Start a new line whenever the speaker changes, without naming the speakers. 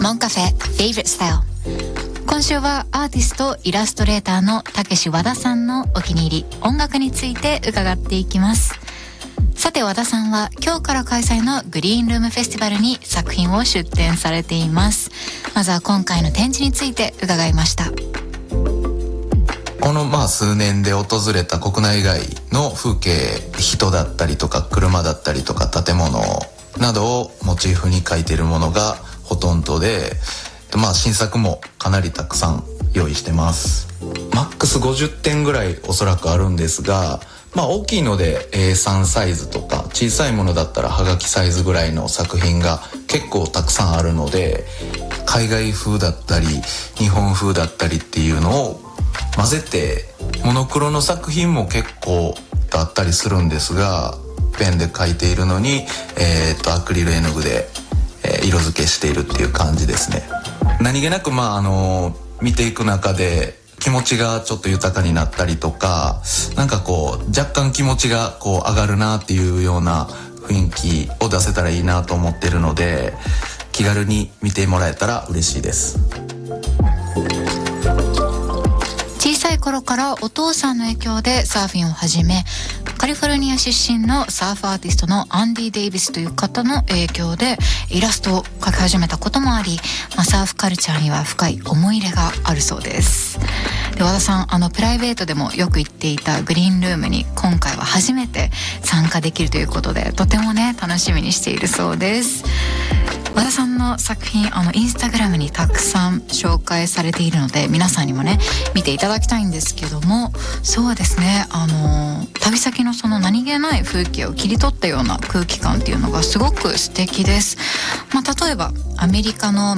モンカフェ Favorite Style。 今週はアーティストイラストレーターのたけし和田さんのお気に入り音楽について伺っていきます。さて和田さんは今日から開催のグリーンルームフェスティバルに作品を出展されています。まずは今回の展示について伺いました。
この数年で訪れた国内外の風景、人だったりとか車だったりとか建物などをモチーフに描いているものがほとんどで、新作もかなりたくさん用意してます。マックス50点ぐらいおそらくあるんですが、大きいので A3 サイズとか、小さいものだったらはがきサイズぐらいの作品が結構たくさんあるので、海外風だったり日本風だったりっていうのを混ぜて、モノクロの作品も結構あったりするんですが、ペンで描いているのに、アクリル絵の具で、色付けしているっていう感じですね。何気なく見ていく中で気持ちがちょっと豊かになったりとか、若干気持ちが上がるなっていうような雰囲気を出せたらいいなと思ってるので、気軽に見てもらえたら嬉しいです。
小さい頃からお父さんの影響でサーフィンを始め、カリフォルニア出身のサーフアーティストのアンディ・デイビスという方の影響でイラストを描き始めたこともあり、サーフカルチャーには深い思い入れがあるそうです。で和田さん、プライベートでもよく行っていたグリーンルームに今回は初めて参加できるということで、とても楽しみにしているそうです。和田さんの作品インスタグラムにたくさん紹介されているので、皆さんにも見ていただきたいんですけども、そうですね、旅先のその何気ない風景を切り取ったような空気感っていうのがすごく素敵です。例えばアメリカの